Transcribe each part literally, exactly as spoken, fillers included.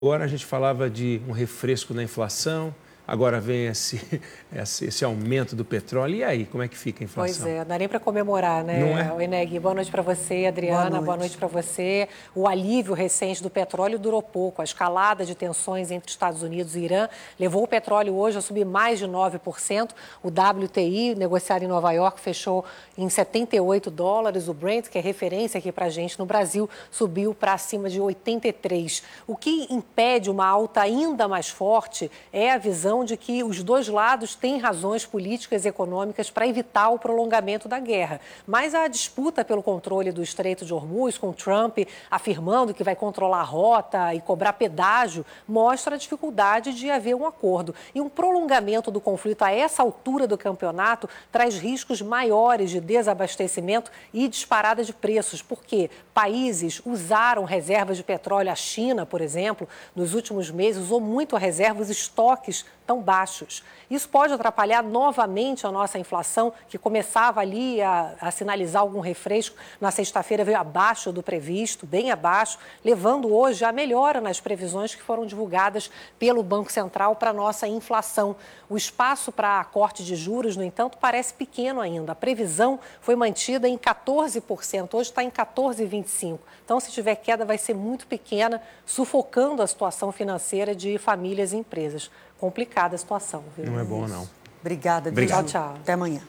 Agora a gente falava de um refresco na inflação, agora vem esse, esse, esse aumento do petróleo. E aí, como é que fica a inflação? Pois é, não dá nem para comemorar, né, não é? Eneg? Boa noite para você, Adriana. Boa noite, Boa noite para você. O alívio recente do petróleo durou pouco. A escalada de tensões entre Estados Unidos e Irã levou o petróleo hoje a subir mais de nove por cento. O W T I, negociado em Nova York, fechou em setenta e oito dólares. O Brent, que é referência aqui para a gente no Brasil, subiu para acima de oitenta e três. O que impede uma alta ainda mais forte é a visão de que os dois lados têm razões políticas e econômicas para evitar o prolongamento da guerra. Mas a disputa pelo controle do Estreito de Hormuz, com Trump afirmando que vai controlar a rota e cobrar pedágio, mostra a dificuldade de haver um acordo. E um prolongamento do conflito a essa altura do campeonato traz riscos maiores de desabastecimento e disparada de preços, porque países usaram reservas de petróleo, a China, por exemplo, nos últimos meses usou muito a reserva, os estoques tão baixos. Isso pode atrapalhar novamente a nossa inflação, que começava ali a, a sinalizar algum refresco. Na sexta-feira veio abaixo do previsto, bem abaixo, levando hoje a melhora nas previsões que foram divulgadas pelo Banco Central para a nossa inflação. O espaço para corte de juros, no entanto, parece pequeno ainda. A previsão foi mantida em quatorze por cento, hoje está em quatorze vírgula vinte e cinco por cento. Então, se tiver queda, vai ser muito pequena, sufocando a situação financeira de famílias e empresas. Complicada a situação, viu? Não é bom, não. Obrigada, Obrigado. Tchau, tchau. Até amanhã.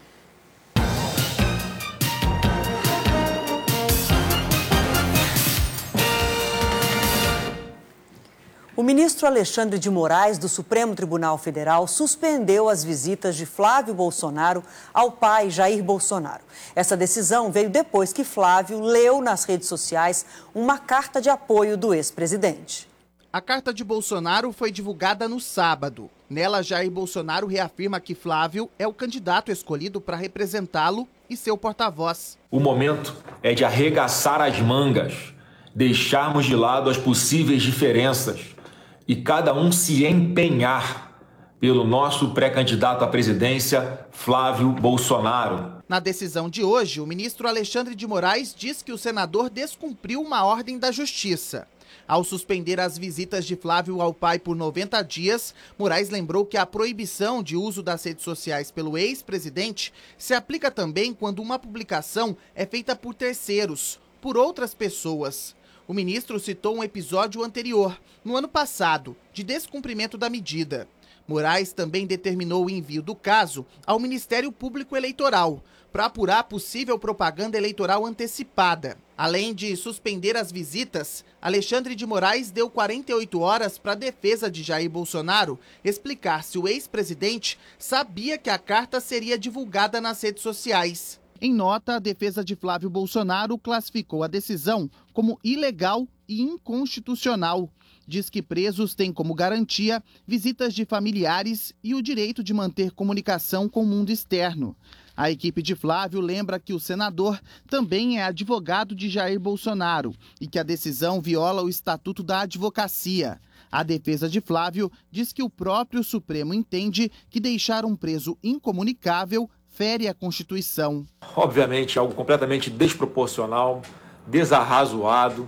O ministro Alexandre de Moraes, do Supremo Tribunal Federal, suspendeu as visitas de Flávio Bolsonaro ao pai Jair Bolsonaro. Essa decisão veio depois que Flávio leu nas redes sociais uma carta de apoio do ex-presidente. A carta de Bolsonaro foi divulgada no sábado. Nela, Jair Bolsonaro reafirma que Flávio é o candidato escolhido para representá-lo e seu porta-voz. O momento é de arregaçar as mangas, deixarmos de lado as possíveis diferenças e cada um se empenhar pelo nosso pré-candidato à presidência, Flávio Bolsonaro. Na decisão de hoje, o ministro Alexandre de Moraes diz que o senador descumpriu uma ordem da Justiça. Ao suspender as visitas de Flávio ao pai por noventa dias, Moraes lembrou que a proibição de uso das redes sociais pelo ex-presidente se aplica também quando uma publicação é feita por terceiros, por outras pessoas. O ministro citou um episódio anterior, no ano passado, de descumprimento da medida. Moraes também determinou o envio do caso ao Ministério Público Eleitoral para apurar possível propaganda eleitoral antecipada. Além de suspender as visitas, Alexandre de Moraes deu quarenta e oito horas para a defesa de Jair Bolsonaro explicar se o ex-presidente sabia que a carta seria divulgada nas redes sociais. Em nota, a defesa de Flávio Bolsonaro classificou a decisão como ilegal e inconstitucional. Diz que presos têm como garantia visitas de familiares e o direito de manter comunicação com o mundo externo. A equipe de Flávio lembra que o senador também é advogado de Jair Bolsonaro e que a decisão viola o Estatuto da Advocacia. A defesa de Flávio diz que o próprio Supremo entende que deixar um preso incomunicável fere a Constituição. Obviamente, algo completamente desproporcional, desarrazoado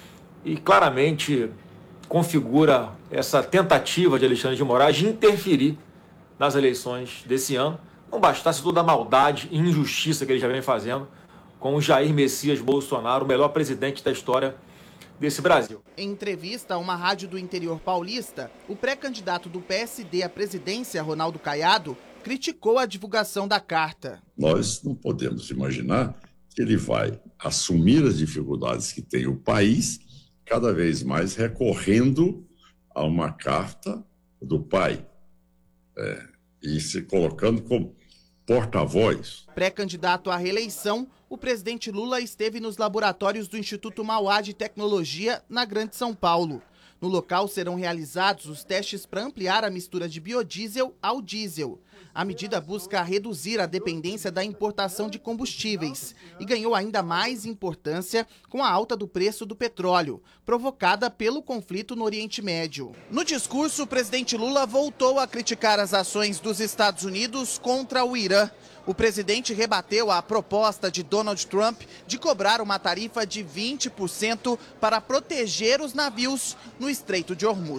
e claramente configura essa tentativa de Alexandre de Moraes de interferir nas eleições desse ano. Não bastasse toda a maldade e injustiça que ele já vem fazendo com o Jair Messias Bolsonaro, o melhor presidente da história desse Brasil. Em entrevista a uma rádio do interior paulista, o pré-candidato do P S D à presidência, Ronaldo Caiado, criticou a divulgação da carta. Nós não podemos imaginar que ele vai assumir as dificuldades que tem o país, cada vez mais recorrendo a uma carta do pai, é, e se colocando como porta-voz. Pré-candidato à reeleição, o presidente Lula esteve nos laboratórios do Instituto Mauá de Tecnologia, na Grande São Paulo. No local serão realizados os testes para ampliar a mistura de biodiesel ao diesel. A medida busca reduzir a dependência da importação de combustíveis e ganhou ainda mais importância com a alta do preço do petróleo, provocada pelo conflito no Oriente Médio. No discurso, o presidente Lula voltou a criticar as ações dos Estados Unidos contra o Irã. O presidente rebateu a proposta de Donald Trump de cobrar uma tarifa de vinte por cento para proteger os navios no do Estreito de Hormuz.